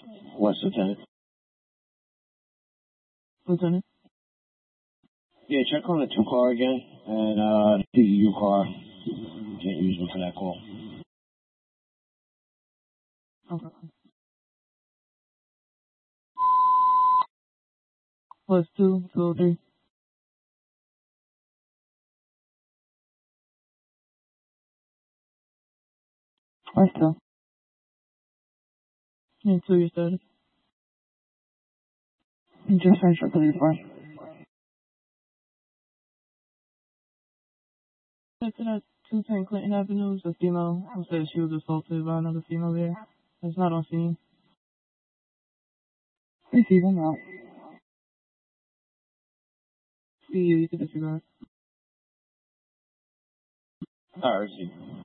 What's Lieutenant? Lieutenant? Yeah, check on the 2 car again, and the U car. Can't use them for that call. Okay. +2, 203. I still. Yeah, 2 your status. Just make sure 34. After that 210 Clinton Avenue, the female who said she was assaulted by another female there. It's not on scene. Receive him out. See you can disregard. Alright, receive.